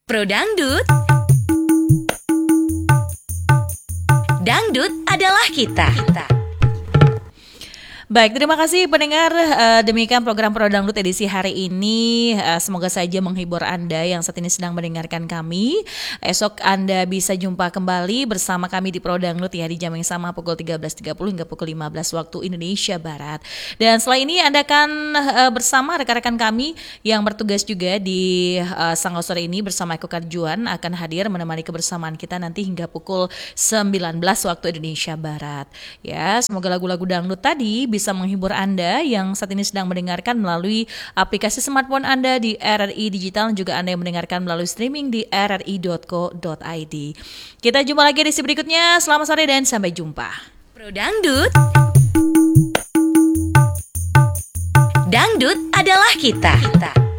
Pro Dangdut, Dangdut adalah kita. Baik, terima kasih pendengar. Demikian program Pro Dangdut edisi hari ini. Semoga saja menghibur Anda yang saat ini sedang mendengarkan kami. Esok Anda bisa jumpa kembali bersama kami di Pro Dangdut ya, di jam yang sama pukul 13.30 hingga pukul 15 waktu Indonesia Barat. Dan setelah ini Anda akan bersama rekan-rekan kami yang bertugas juga di Sangau Sore ini bersama Eko Karjuan akan hadir menemani kebersamaan kita nanti hingga pukul 19 waktu Indonesia Barat. Ya, semoga lagu-lagu dangdut tadi bisa menghibur Anda yang saat ini sedang mendengarkan melalui aplikasi smartphone Anda di RRI Digital, dan juga Anda yang mendengarkan melalui streaming di rri.co.id. Kita jumpa lagi di edisi berikutnya. Selamat sore dan sampai jumpa. Pro Dangdut, Dangdut adalah kita.